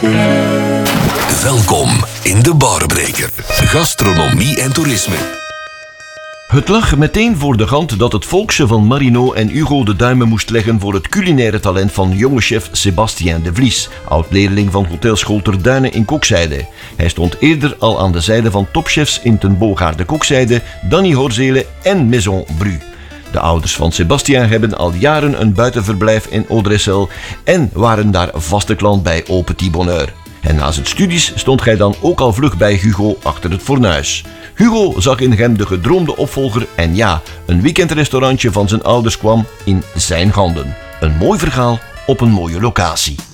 Welkom in de Barbreker. Gastronomie en toerisme. Het lag meteen voor de hand dat het volksje van Marino en Hugo de duimen moest leggen voor het culinaire talent van jonge chef Sébastien de Vries, oud-leerling van hotelschool Ter Duinen in Kokzijde. Hij stond eerder al aan de zijde van topchefs in Ten Boogaarde Kokzijde, Danny Horzele en Maison Bru. De ouders van Sébastien hebben al jaren een buitenverblijf in Audressel en waren daar vaste klant bij Au Petit Bonheur. En naast het studies stond hij dan ook al vlug bij Hugo achter het fornuis. Hugo zag in hem de gedroomde opvolger en ja, een weekendrestaurantje van zijn ouders kwam in zijn handen. Een mooi verhaal op een mooie locatie.